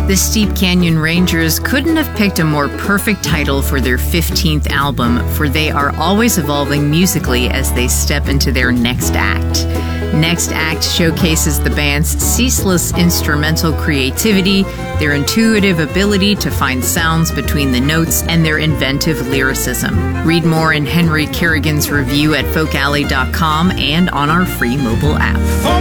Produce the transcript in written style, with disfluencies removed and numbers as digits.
The Steep Canyon Rangers couldn't have picked a more perfect title for their 15th album, for they are always evolving musically as they step into their next act. Next Act showcases the band's ceaseless instrumental creativity, their intuitive ability to find sounds between the notes, and their inventive lyricism. Read more in Henry Kerrigan's review at folkalley.com and on our free mobile app.